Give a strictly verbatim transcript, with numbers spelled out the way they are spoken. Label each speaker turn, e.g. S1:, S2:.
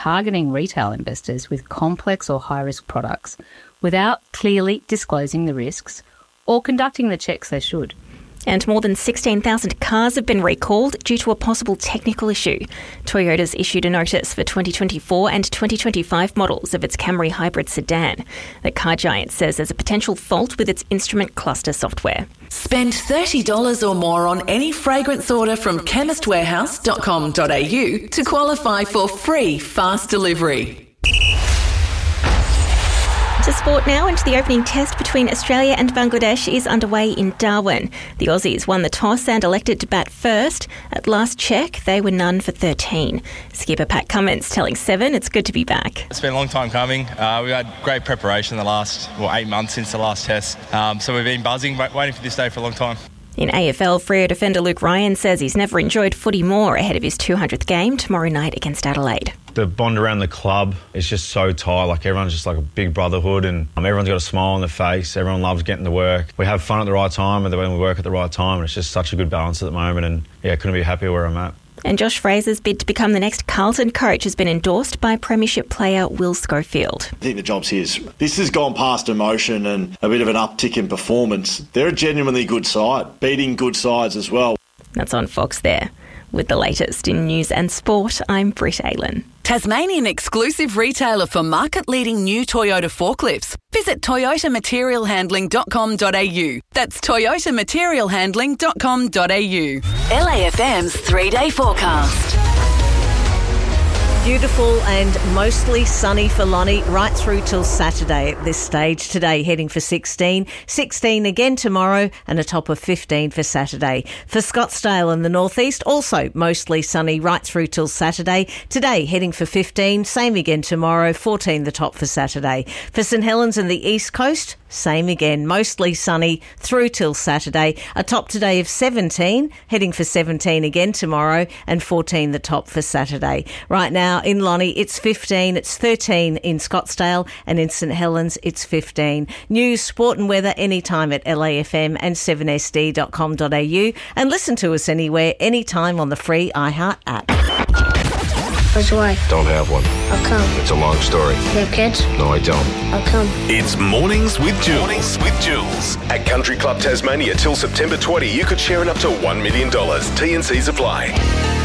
S1: targeting retail investors with complex or high-risk products without clearly disclosing the risks or conducting the checks they should.
S2: And more than sixteen thousand cars have been recalled due to a possible technical issue. Toyota's issued a notice for twenty twenty-four and twenty twenty-five models of its Camry hybrid sedan. The car giant says there's a potential fault with its instrument cluster software.
S3: Spend thirty dollars or more on any fragrance order from chemist warehouse dot com dot a u to qualify for free fast delivery.
S2: To sport now, and the opening test between Australia and Bangladesh is underway in Darwin. The Aussies won the toss and elected to bat first. At last check, they were none for thirteen. Skipper Pat Cummins telling Seven it's good to be back.
S4: It's been a long time coming. Uh, we've had great preparation the last well, eight months since the last test. Um, so we've been buzzing, waiting for this day for a long time.
S2: In A F L, Freo defender Luke Ryan says he's never enjoyed footy more ahead of his two hundredth game tomorrow night against Adelaide.
S5: The bond around the club is just so tight. Like, everyone's just like a big brotherhood, and um, everyone's got a smile on their face. Everyone loves getting to work. We have fun at the right time, and then we work at the right time. And it's just such a good balance at the moment. And yeah, couldn't be happier where I'm at.
S2: And Josh Fraser's bid to become the next Carlton coach has been endorsed by Premiership player Will Schofield.
S6: I think the job's his. This has gone past emotion and a bit of an uptick in performance. They're a genuinely good side, beating good sides as well.
S2: That's on Fox there. With the latest in news and sport, I'm Britt Aylan.
S3: Tasmanian exclusive retailer for market-leading new Toyota forklifts. Visit toyota material handling dot com dot a u. That's toyota material handling dot com dot a u. L A F M's three-day forecast.
S7: Beautiful and mostly sunny for Lonnie right through till Saturday at this stage. Today heading for sixteen, sixteen again tomorrow, and a top of fifteen for Saturday. For Scottsdale and the northeast, also mostly sunny right through till Saturday. Today heading for fifteen, same again tomorrow, fourteen the top for Saturday. For St Helens and the east coast, same again, mostly sunny through till Saturday. A top today of seventeen, heading for seventeen again tomorrow, and fourteen the top for Saturday. Right now in Lonnie, it's fifteen, it's thirteen in Scottsdale, and in St Helens, it's fifteen. News, sport and weather anytime at L A F M and seven S D dot com dot a u, and listen to us anywhere, anytime on the free iHeart app.
S8: Where's your wife?
S9: Don't have one.
S8: How come?
S9: It's a long story.
S8: You have kids?
S9: No, I don't.
S8: How come?
S10: It's Mornings with Jules. Mornings with Jules. At Country Club Tasmania till September twentieth, you could share in up to one million dollars. T and C's apply.